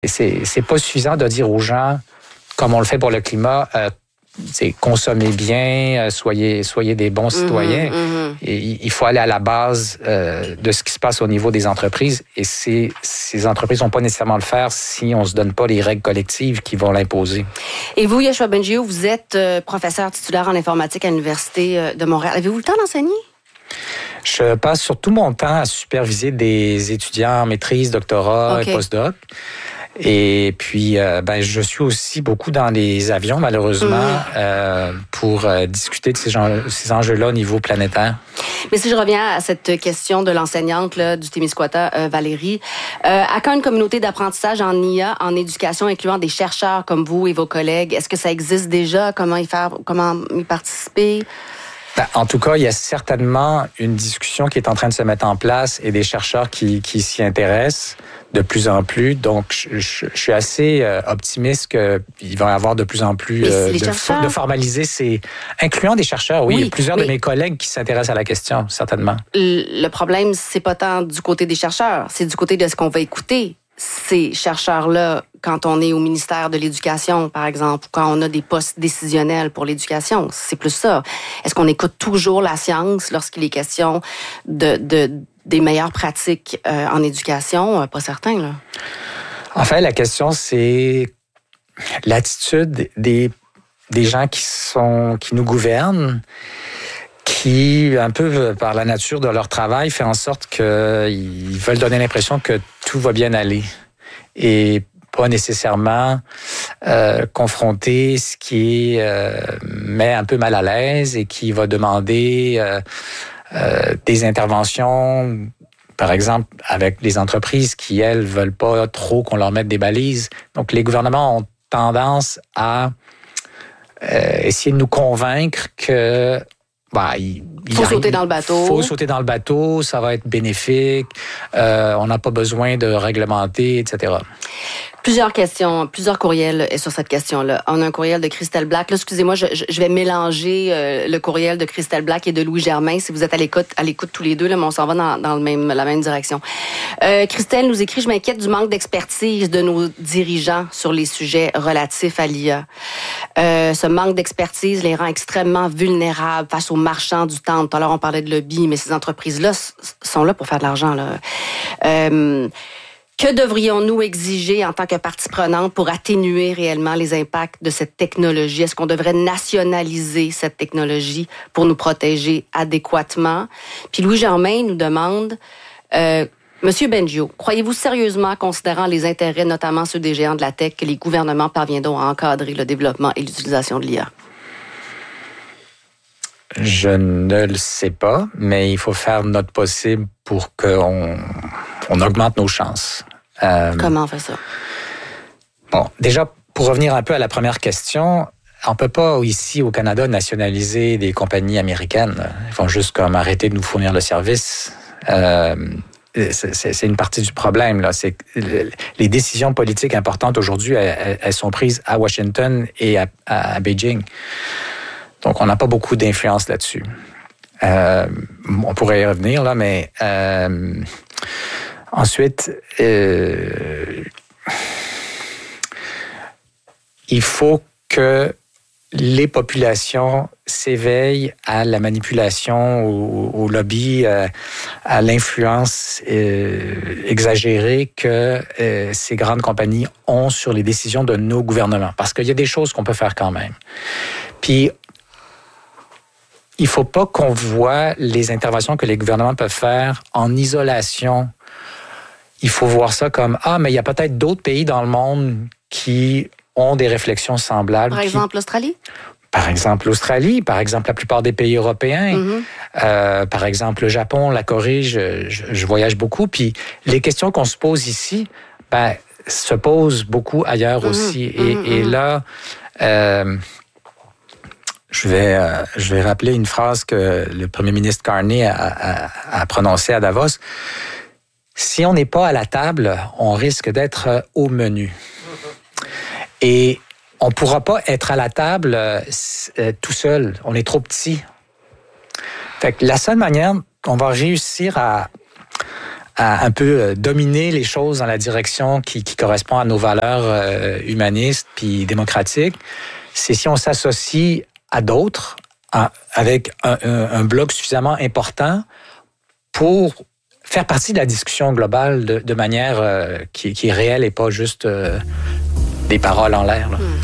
C'est pas suffisant de dire aux gens, comme on le fait pour le climat, consommez bien, soyez des bons citoyens. Et il faut aller à la base de ce qui se passe au niveau des entreprises. Et ces entreprises n'ont pas nécessairement le faire si on ne se donne pas les règles collectives qui vont l'imposer. Et vous, Yoshua Bengio, vous êtes professeur titulaire en informatique à l'Université de Montréal. Avez-vous le temps d'enseigner? Je passe surtout mon temps à superviser des étudiants en maîtrise, doctorat et postdoc. Et puis, je suis aussi beaucoup dans les avions, malheureusement, pour discuter de ces enjeux-là au niveau planétaire. Mais si je reviens à cette question de l'enseignante là, du Témiscouata, Valérie, à quand une communauté d'apprentissage en IA, en éducation, incluant des chercheurs comme vous et vos collègues? Est-ce que ça existe déjà? Comment y participer? En tout cas, il y a certainement une discussion qui est en train de se mettre en place et des chercheurs qui s'y intéressent de plus en plus. Donc, je suis assez optimiste qu'il va y avoir de plus en plus de formaliser incluant des chercheurs. Oui, il y a plusieurs de mes collègues qui s'intéressent à la question, certainement. Le problème, c'est pas tant du côté des chercheurs, c'est du côté de ce qu'on va écouter. Ces chercheurs-là, quand on est au ministère de l'Éducation, par exemple, ou quand on a des postes décisionnels pour l'éducation, c'est plus ça. Est-ce qu'on écoute toujours la science lorsqu'il est question des meilleures pratiques en éducation? Pas certain, là. En fait, la question, c'est l'attitude des gens qui nous gouvernent, qui, un peu par la nature de leur travail, fait en sorte qu'ils veulent donner l'impression que tout va bien aller et pas nécessairement confronter ce qui met un peu mal à l'aise et qui va demander des interventions, par exemple, avec les entreprises qui, elles, veulent pas trop qu'on leur mette des balises. Donc, les gouvernements ont tendance à essayer de nous convaincre que il faut sauter dans le bateau. Faut sauter dans le bateau, ça va être bénéfique, on n'a pas besoin de réglementer, etc. Plusieurs questions, plusieurs courriels sur cette question-là. On a un courriel de Christelle Black. Là, excusez-moi, je vais mélanger le courriel de Christelle Black et de Louis Germain. Si vous êtes à l'écoute tous les deux, là, mais on s'en va dans la même direction. Christelle nous écrit: je m'inquiète du manque d'expertise de nos dirigeants sur les sujets relatifs à l'IA. Ce manque d'expertise les rend extrêmement vulnérables face aux marchands du temps. Tout à l'heure, on parlait de lobby, mais ces entreprises-là sont là pour faire de l'argent, là. Que devrions-nous exiger en tant que partie prenante pour atténuer réellement les impacts de cette technologie? Est-ce qu'on devrait nationaliser cette technologie pour nous protéger adéquatement? Puis Louis Germain nous demande, Monsieur Bengio, croyez-vous sérieusement, considérant les intérêts, notamment ceux des géants de la tech, que les gouvernements parviendront à encadrer le développement et l'utilisation de l'IA? Je ne le sais pas, mais il faut faire notre possible pour qu'on augmente nos chances. Comment on fait ça? Bon, déjà, pour revenir un peu à la première question, on peut pas ici au Canada nationaliser des compagnies américaines. Ils vont juste comme arrêter de nous fournir le service. C'est une partie du problème, là. C'est que les décisions politiques importantes aujourd'hui, elles sont prises à Washington et à Beijing. Donc, on n'a pas beaucoup d'influence là-dessus. On pourrait y revenir, là, mais ensuite, il faut que les populations s'éveillent à la manipulation, au lobby, à l'influence exagérée que ces grandes compagnies ont sur les décisions de nos gouvernements. Parce qu'il y a des choses qu'on peut faire quand même. Puis, il ne faut pas qu'on voit les interventions que les gouvernements peuvent faire en isolation. Il faut voir ça comme, mais il y a peut-être d'autres pays dans le monde qui ont des réflexions semblables. Par exemple, l'Australie? Par exemple, l'Australie, par exemple, la plupart des pays européens, par exemple, le Japon, la Corée, je voyage beaucoup. Puis les questions qu'on se pose ici, se posent beaucoup ailleurs aussi. Et là, je vais rappeler une phrase que le premier ministre Carney a prononcée à Davos. Si on n'est pas à la table, on risque d'être au menu. Et on ne pourra pas être à la table tout seul. On est trop petit. Fait que la seule manière qu'on va réussir à à un peu dominer les choses dans la direction qui correspond à nos valeurs humanistes puis démocratiques, c'est si on s'associe à d'autres avec un bloc suffisamment important pour faire partie de la discussion globale de manière qui est réelle et pas juste des paroles en l'air. Là.